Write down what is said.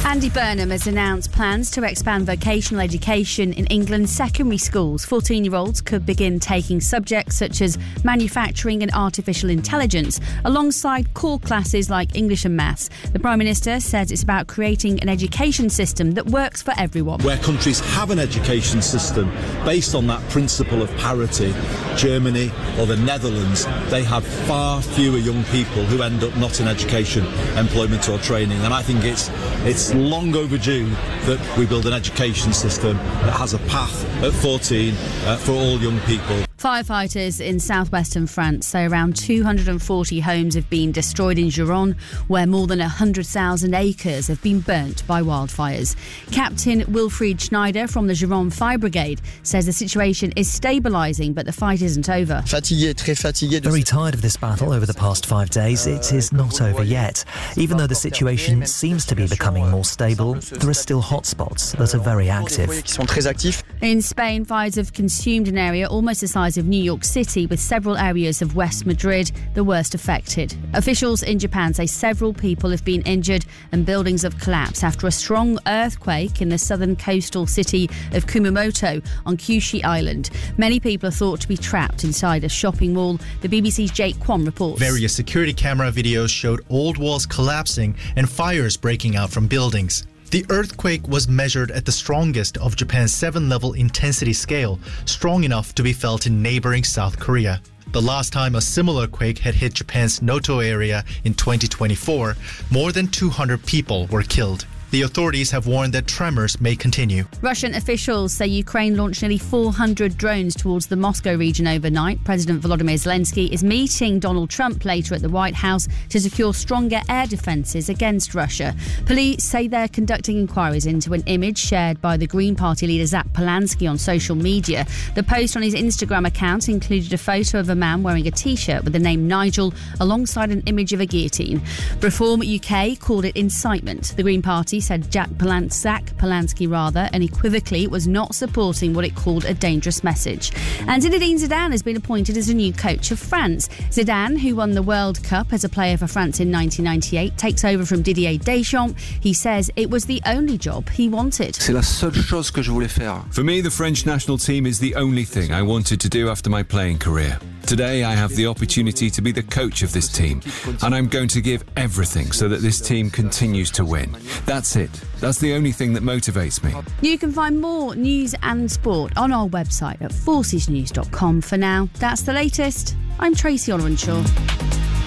Andy Burnham has announced plans to expand vocational education in England's secondary schools. 14-year-olds could begin taking subjects such as manufacturing and artificial intelligence alongside core classes like English and maths. The Prime Minister says it's about creating an education system that works for everyone. Where countries have an education system based on that principle of parity, Germany or the Netherlands, they have far fewer young people who end up not in education, employment or training. And I think it's long overdue that we build an education system that has a path at 14 for all young people. Firefighters in southwestern France say around 240 homes have been destroyed in Gironde, where more than 100,000 acres have been burnt by wildfires. Captain Wilfried Schneider from the Gironde Fire Brigade says the situation is stabilising, but the fight isn't over. Very tired of this battle over the past 5 days. It is not over yet. Even though the situation seems to be becoming more stable, there are still hotspots that are very active. In Spain, fires have consumed an area almost the size of New York City, with several areas of West Madrid the worst affected. Officials in Japan say several people have been injured and buildings have collapsed after a strong earthquake in the southern coastal city of Kumamoto on Kyushu Island. Many people are thought to be trapped inside a shopping mall. The BBC's Jake Kwan reports. Various security camera videos showed old walls collapsing and fires breaking out from buildings. The earthquake was measured at the strongest of Japan's 7-level intensity scale, strong enough to be felt in neighbouring South Korea. The last time a similar quake had hit Japan's Noto area in 2024, more than 200 people were killed. The authorities have warned that tremors may continue. Russian officials say Ukraine launched nearly 400 drones towards the Moscow region overnight. President Volodymyr Zelensky is meeting Donald Trump later at the White House to secure stronger air defences against Russia. Police say they're conducting inquiries into an image shared by the Green Party leader Zach Polansky on social media. The post on his Instagram account included a photo of a man wearing a T-shirt with the name Nigel alongside an image of a guillotine. Reform UK called it incitement. The Green Party said Zach Polansky unequivocally was not supporting what it called a dangerous message. And Zinedine Zidane has been appointed as a new coach of France. Zidane, who won the World Cup as a player for France in 1998, takes over from Didier Deschamps. He says it was the only job he wanted. For me, the French national team is the only thing I wanted to do after my playing career. Today, I have the opportunity to be the coach of this team, and I'm going to give everything so that this team continues to win. That's it. That's the only thing that motivates me. You can find more news and sport on our website at forcesnews.com. For now, that's the latest. I'm Tracy Olwenshaw.